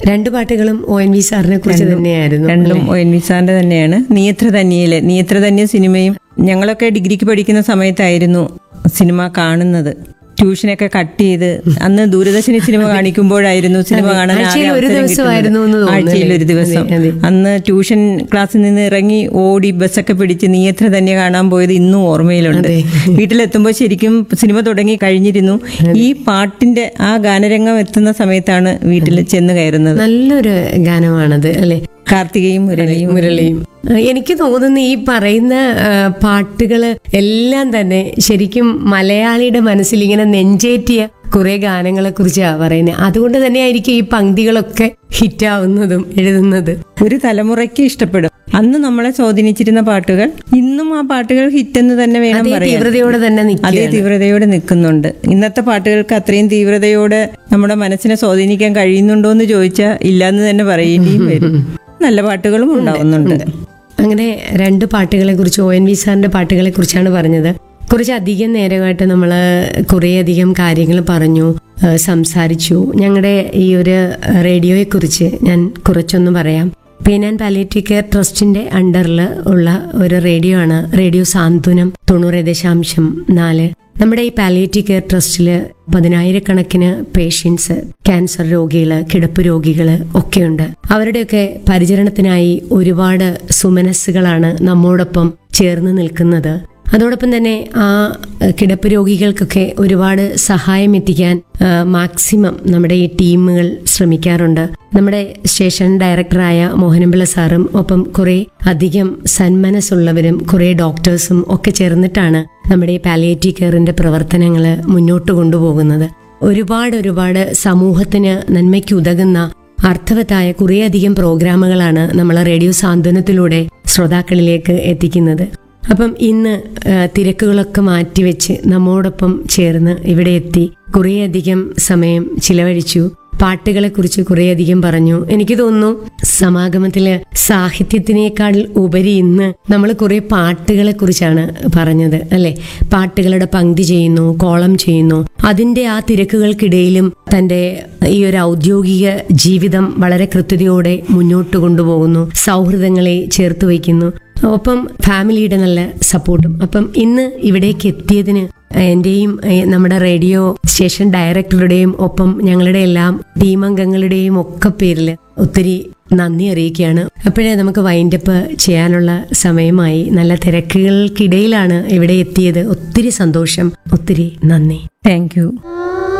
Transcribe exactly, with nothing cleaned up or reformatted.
രണ്ട് പാട്ടുകളും O N V സാറിനെ കുറിച്ച് തന്നെയായിരുന്നു. രണ്ടും ഒ എൻ വി സാറിന്റെ തന്നെയാണ്. നീത്രധന്യയിലെ നീത്രധന്യ സിനിമയും ഞങ്ങളൊക്കെ ഡിഗ്രിക്ക് പഠിക്കുന്ന സമയത്തായിരുന്നു സിനിമ കാണുന്നത്. ട്യൂഷനൊക്കെ കട്ട് ചെയ്ത് അന്ന് ദൂരദർശനി സിനിമ കാണിക്കുമ്പോഴായിരുന്നു സിനിമ കാണാൻ ആഴ്ചയിൽ ഒരു ദിവസം. അന്ന് ട്യൂഷൻ ക്ലാസ്സിൽ നിന്ന് ഇറങ്ങി ഓടി ബസ്സൊക്കെ പിടിച്ച് നീയത്ര തന്നെ കാണാൻ പോയത് ഇന്നും ഓർമ്മയിലുണ്ട്. വീട്ടിലെത്തുമ്പോൾ ശരിക്കും സിനിമ തുടങ്ങി കഴിഞ്ഞിരുന്നു. ഈ പാട്ടിന്റെ ആ ഗാനരംഗം എത്തുന്ന സമയത്താണ് വീട്ടിൽ ചെന്ന് കയറുന്നത്. നല്ലൊരു ഗാനമാണത് അല്ലെ, കാർത്തികയും മുരളിയും മുരളിയും എനിക്ക് തോന്നുന്നു ഈ പറയുന്ന പാട്ടുകള് എല്ലാം തന്നെ ശരിക്കും മലയാളിയുടെ മനസ്സിൽ ഇങ്ങനെ നെഞ്ചേറ്റിയ കുറെ ഗാനങ്ങളെ കുറിച്ചാണ് പറയുന്നത്. അതുകൊണ്ട് തന്നെയായിരിക്കും ഈ പങ്ക്തികളൊക്കെ ഹിറ്റാവുന്നതും എഴുതുന്നത്. ഒരു തലമുറയ്ക്ക് ഇഷ്ടപ്പെടും. അന്ന് നമ്മളെ സ്വാധീനിച്ചിരുന്ന പാട്ടുകൾ ഇന്നും ആ പാട്ടുകൾ ഹിറ്റെന്ന് തന്നെ വേണം പറയാൻ. തീവ്രതയോടെ തന്നെ അതേ തീവ്രതയോടെ നിൽക്കുന്നുണ്ട്. ഇന്നത്തെ പാട്ടുകൾക്ക് അത്രയും തീവ്രതയോടെ നമ്മുടെ മനസ്സിനെ സ്വാധീനിക്കാൻ കഴിയുന്നുണ്ടോ എന്ന് ചോദിച്ചാൽ ഇല്ലാന്ന് തന്നെ പറയേണ്ടിയും വരും. നല്ല പാട്ടുകളും ഉണ്ടാവുന്നുണ്ട്. അങ്ങനെ രണ്ട് പാട്ടുകളെ കുറിച്ച്, ഒ എൻ വി സാറിന്റെ പാട്ടുകളെ കുറിച്ചാണ് പറഞ്ഞത്. കുറച്ചധികം നേരമായിട്ട് നമ്മൾ കുറേയധികം കാര്യങ്ങൾ പറഞ്ഞു, സംസാരിച്ചു. ഞങ്ങളുടെ ഈ ഒരു റേഡിയോയെ കുറിച്ച് ഞാൻ കുറച്ചൊന്ന് പറയാം. പെയിൻ ആൻഡ് പാലിയേറ്റീവ് കെയർ ട്രസ്റ്റിന്റെ അണ്ടറിൽ ഉള്ള ഒരു റേഡിയോ ആണ് റേഡിയോ സാന്ത്വനം തൊണ്ണൂറ് ദശാംശം നാല്. നമ്മുടെ ഈ പാലിയേറ്റീവ് കെയർ ട്രസ്റ്റില് പതിനായിരക്കണക്കിന് പേഷ്യൻസ്, ക്യാൻസർ രോഗികള്, കിടപ്പ് രോഗികള് ഒക്കെയുണ്ട്. അവരുടെയൊക്കെ പരിചരണത്തിനായി ഒരുപാട് സുമനസ്സുകളാണ് നമ്മോടൊപ്പം ചേർന്ന് നിൽക്കുന്നത്. അതോടൊപ്പം തന്നെ ആ കിടപ്പ് രോഗികൾക്കൊക്കെ ഒരുപാട് സഹായം എത്തിക്കാൻ മാക്സിമം നമ്മുടെ ഈ ടീമുകൾ ശ്രമിക്കാറുണ്ട്. നമ്മുടെ സ്റ്റേഷൻ ഡയറക്ടറായ മോഹനപിള്ള സാറും ഒപ്പം കുറെ അധികം സന്മനസ്സുള്ളവരും കുറെ ഡോക്ടേഴ്സും ഒക്കെ ചേർന്നിട്ടാണ് നമ്മുടെ ഈ പാലിയേറ്റീവ് കെയറിന്റെ പ്രവർത്തനങ്ങൾ മുന്നോട്ട് കൊണ്ടുപോകുന്നത്. ഒരുപാട് ഒരുപാട് സമൂഹത്തിന് നന്മയ്ക്ക് ഉതകുന്ന അർത്ഥവത്തായ കുറേയധികം പ്രോഗ്രാമുകളാണ് നമ്മൾ റേഡിയോ സാന്ത്വനത്തിലൂടെ ശ്രോതാക്കളിലേക്ക് എത്തിക്കുന്നത്. അപ്പം ഇന്ന് തിരക്കുകളൊക്കെ മാറ്റിവെച്ച് നമ്മോടൊപ്പം ചേർന്ന് ഇവിടെ എത്തി കുറേയധികം സമയം ചിലവഴിച്ചു. പാട്ടുകളെ കുറിച്ച് കുറേയധികം പറഞ്ഞു. എനിക്ക് തോന്നുന്നു സമാഗമത്തില് സാഹിത്യത്തിനേക്കാൾ ഉപരി ഇന്ന് നമ്മൾ കുറെ പാട്ടുകളെ കുറിച്ചാണ് പറഞ്ഞത് അല്ലെ. പാട്ടുകളുടെ പങ്ക്തി ചെയ്യുന്നു, കോളം ചെയ്യുന്നു. അതിന്റെ ആ തിരക്കുകൾക്കിടയിലും തന്റെ ഈ ഒരു ഔദ്യോഗിക ജീവിതം വളരെ കൃത്യതയോടെ മുന്നോട്ട് കൊണ്ടുപോകുന്നു. സൗഹൃദങ്ങളെ ചേർത്ത് വയ്ക്കുന്നു. ഒപ്പം ഫാമിലിയുടെ നല്ല സപ്പോർട്ടും. അപ്പം ഇന്ന് ഇവിടേക്ക് എത്തിയതിന് എന്റെയും നമ്മുടെ റേഡിയോ സ്റ്റേഷൻ ഡയറക്ടറുടെയും ഒപ്പം ഞങ്ങളുടെ എല്ലാം ടീം അംഗങ്ങളുടെയും ഒക്കെ പേരിൽ ഒത്തിരി നന്ദി അറിയിക്കുകയാണ്. അപ്പോഴേ നമുക്ക് വൈൻഡപ്പ് ചെയ്യാനുള്ള സമയമായി. നല്ല തിരക്കുകൾക്കിടയിലാണ് ഇവിടെ എത്തിയത്. ഒത്തിരി സന്തോഷം, ഒത്തിരി നന്ദി. Thank you.